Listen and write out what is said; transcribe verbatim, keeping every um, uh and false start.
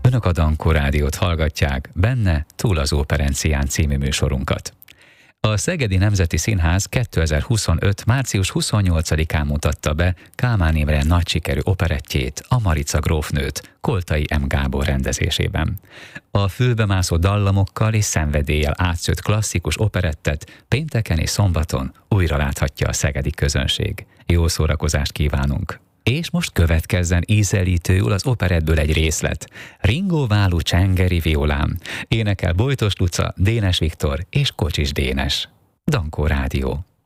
Önök a Dankó Rádiót hallgatják, benne Túl az Óperencián című műsorunkat. A Szegedi Nemzeti Színház kétezer-huszonöt. március huszonnyolcadikán mutatta be Kálmán Imre nagy sikerű operettjét, a Marica grófnőt, Koltai M. Gábor rendezésében. A fülbemászó dallamokkal és szenvedéllyel átszőtt klasszikus operettet pénteken és szombaton újra láthatja a szegedi közönség. Jó szórakozást kívánunk! És most következzen ízelítőül az operettből egy részlet. Ringó Válú csengeri violán. Énekel Bojtos Luca, Dénes Viktor és Kocsis Dénes. Dankó Rádió.